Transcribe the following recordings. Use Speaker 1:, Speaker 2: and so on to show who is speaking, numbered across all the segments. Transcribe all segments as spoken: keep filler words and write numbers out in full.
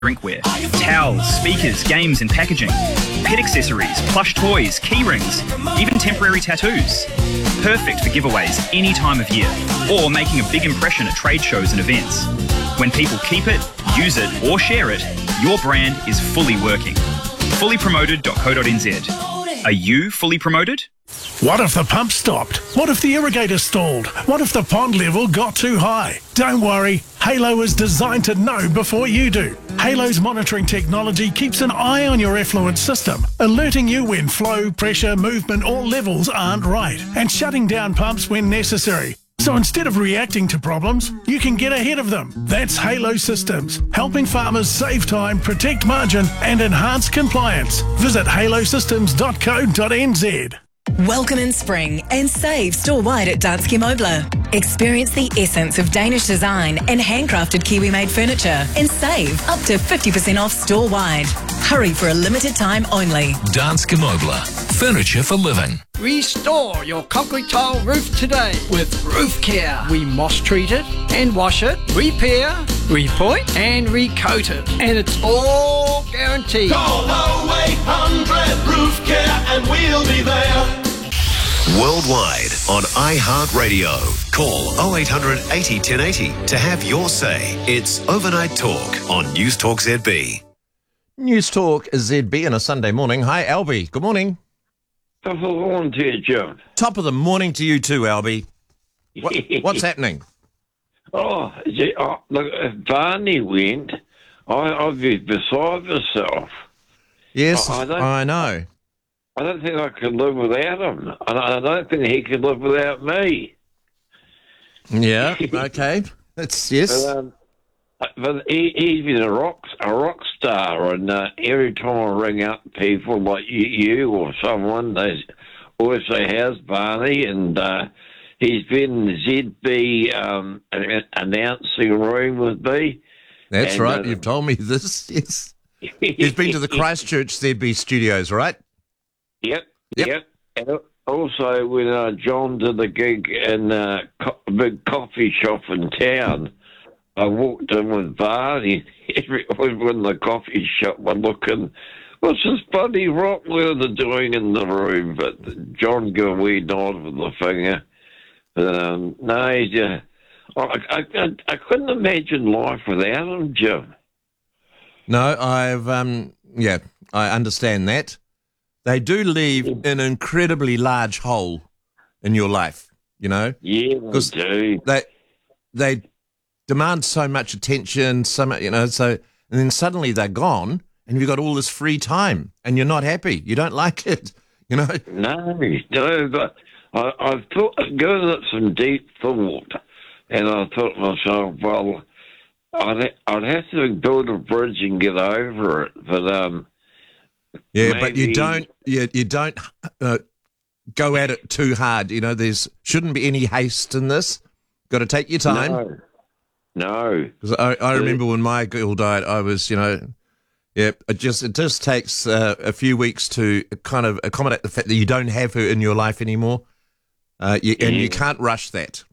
Speaker 1: drinkware, towels, speakers, games and packaging, pet accessories, plush toys, key rings, even temporary tattoos. Perfect for giveaways any time of year, or making a big impression at trade shows and events. When people keep it, use it or share it, your brand is fully working. fully promoted dot co dot n z. Are you fully promoted?
Speaker 2: What if the pump stopped? What if the irrigator stalled? What if the pond level got too high? Don't worry, Halo is designed to know before you do. Halo's monitoring technology keeps an eye on your effluent system, alerting you when flow, pressure, movement or levels aren't right, and shutting down pumps when necessary. So instead of reacting to problems, you can get ahead of them. That's Halo Systems, helping farmers save time, protect margin and enhance compliance. Visit halo systems dot co dot n z.
Speaker 3: Welcome in spring and save store-wide at Danske Møbler. Experience the essence of Danish design and handcrafted Kiwi-made furniture and save up to fifty percent off store-wide. Hurry for a limited time only.
Speaker 4: Danske Møbler. Furniture for living.
Speaker 5: Restore your concrete tile roof today with Roof Care. We moss treat it and wash it, repair, repoint and recoat it. And it's all guaranteed.
Speaker 6: Call oh eight hundred Roof Care and we'll be there.
Speaker 7: Worldwide on iHeartRadio. Call oh eight hundred eighty ten eighty to have your say. It's Overnight Talk on News Talk Z B.
Speaker 8: News Talk Z B on a Sunday morning. Hi, Albie. Good morning.
Speaker 9: Top of the morning to you, John.
Speaker 8: Top of the morning to you too, Albie. What, what's happening?
Speaker 9: Oh, gee, oh, look, if Barney went, I, I'd be beside myself.
Speaker 8: Yes,
Speaker 9: I, I, don't,
Speaker 8: I know.
Speaker 9: I don't think I could live without him. And I don't think he could live without me.
Speaker 8: Yeah, okay. That's, yes.
Speaker 9: But, um, but he, he's been a rock, a rock star, and uh, every time I ring up people like you, you or someone, they always say, "How's Barney?" And uh, he's been in the Z B um, announcing room with me.
Speaker 8: That's
Speaker 9: and,
Speaker 8: right.
Speaker 9: Uh,
Speaker 8: You've told me this. Yes. He's been to the Christchurch Z B studios, right?
Speaker 9: Yep.
Speaker 8: Yep.
Speaker 9: Yep. And also, when uh, John did the gig in uh, co- a big coffee shop in town, I walked in with Barney. Everyone in the coffee shop were looking, what's this bloody rock they're doing in the room? But John gave a wee nod with the finger. Um, no, he's, uh, I, I, I, I couldn't imagine life without him, Jim.
Speaker 8: No, I've, um, yeah, I understand that. They do leave an incredibly large hole in your life, you know?
Speaker 9: Yeah, they do.
Speaker 8: They, they demand so much attention, so much, you know, so, and then suddenly they're gone and you've got all this free time and you're not happy. You don't like it, you know?
Speaker 9: No, no, but I, I've thought, given it some deep thought, and I thought to myself, well, I'd, I'd have to build a bridge and get over it, but, um,
Speaker 8: yeah,
Speaker 9: maybe...
Speaker 8: but you don't, you, you don't uh, go at it too hard. You know, there's shouldn't be any haste in this. Got to take your time.
Speaker 9: No. No,
Speaker 8: because I, I remember when my girl died, I was, you know, yeah, it just it just takes uh, a few weeks to kind of accommodate the fact that you don't have her in your life anymore, uh, you, and
Speaker 9: yeah.
Speaker 8: you can't rush that.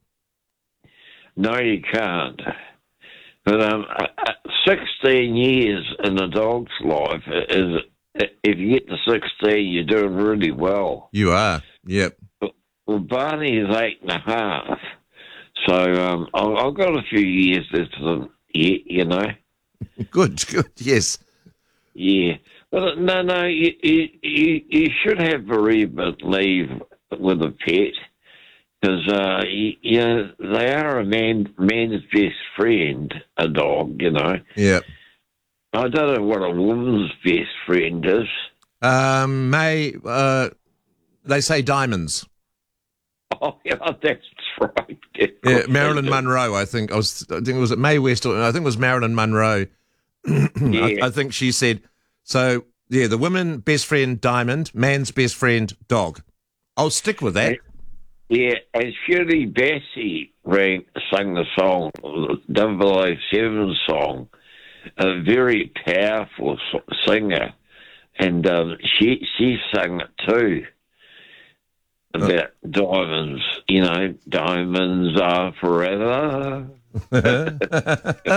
Speaker 9: No, you can't. But um, sixteen years in a dog's life is, if you get to sixteen, you're doing really well.
Speaker 8: You are, yep.
Speaker 9: But, well, Barney is eight and a half. So um, I've got a few years left of them yet, you know.
Speaker 8: Good, good, yes.
Speaker 9: Yeah. But no, no, you, you, you should have bereavement leave with a pet because, uh, you, you know, they are a man, man's best friend, a dog, you know.
Speaker 8: Yeah.
Speaker 9: I don't know what a woman's best friend is.
Speaker 8: Um, May, uh, they say diamonds.
Speaker 9: Oh, yeah, that's right.
Speaker 8: Yeah, Marilyn Monroe, I think. I was. I think it was at Mae West. Or, I think it was Marilyn Monroe.
Speaker 9: Yeah.
Speaker 8: I, I think she said. So yeah, the woman best friend diamond, man's best friend dog. I'll stick with that.
Speaker 9: Yeah, and Shirley Bassey rang, sang the song, the double oh seven song. A very powerful singer, and um, she she sang it too. About oh. diamonds, you know, diamonds are forever.